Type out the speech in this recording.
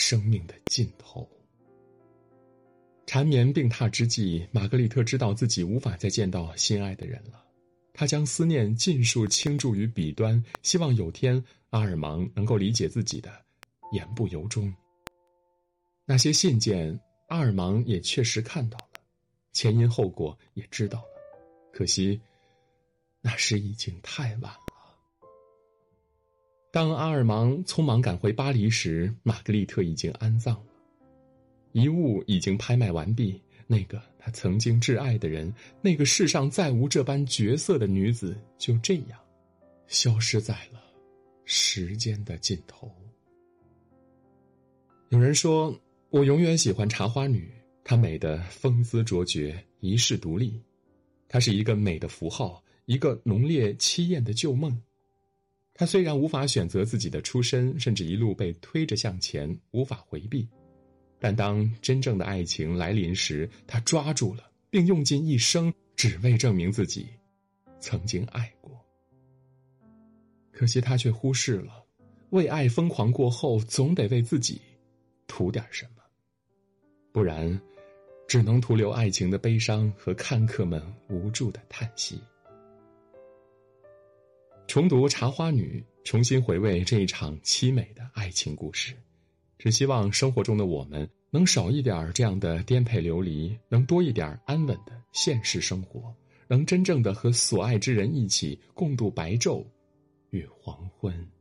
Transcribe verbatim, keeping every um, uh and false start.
生命的尽头。缠绵病榻之际，玛格丽特知道自己无法再见到心爱的人了。她将思念尽数倾注于笔端，希望有天阿尔芒能够理解自己的言不由衷。那些信件，阿尔芒也确实看到了，前因后果也知道了，可惜那时已经太晚了。当阿尔芒匆忙赶回巴黎时，玛格丽特已经安葬了，遗物已经拍卖完毕，那个他曾经挚爱的人，那个世上再无这般绝色的女子，就这样消失在了时间的尽头。有人说，我永远喜欢茶花女，她美得风姿卓绝，一世独立。她是一个美的符号，一个浓烈凄艳的旧梦。她虽然无法选择自己的出身，甚至一路被推着向前，无法回避，但当真正的爱情来临时，她抓住了，并用尽一生，只为证明自己曾经爱过。可惜她却忽视了，为爱疯狂过后，总得为自己图点什么，不然只能徒留爱情的悲伤和看客们无助的叹息。重读《茶花女》，重新回味这一场凄美的爱情故事，只希望生活中的我们能少一点这样的颠沛流离，能多一点安稳的现实生活，能真正的和所爱之人一起共度白昼与黄昏。